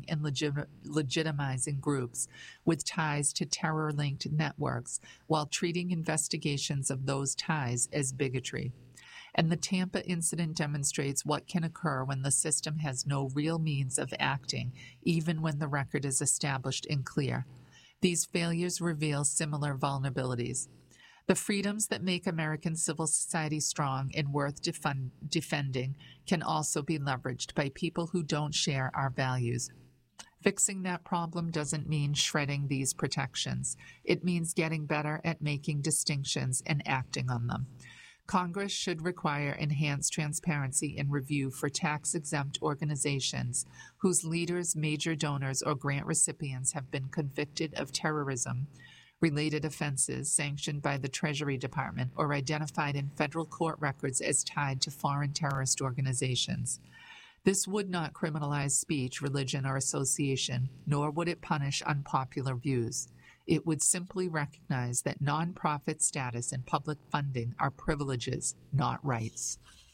and legitimizing groups with ties to terror-linked networks while treating investigations of those ties as bigotry. And the Tampa incident demonstrates what can occur when the system has no real means of acting, even when the record is established and clear. These failures reveal similar vulnerabilities. The freedoms that make American civil society strong and worth defending can also be leveraged by people who don't share our values. Fixing that problem doesn't mean shredding these protections. It means getting better at making distinctions and acting on them. Congress should require enhanced transparency and review for tax-exempt organizations whose leaders, major donors, or grant recipients have been convicted of terrorism-related offenses sanctioned by the Treasury Department or identified in federal court records as tied to foreign terrorist organizations. This would not criminalize speech, religion, or association, nor would it punish unpopular views. It would simply recognize that nonprofit status and public funding are privileges, not rights.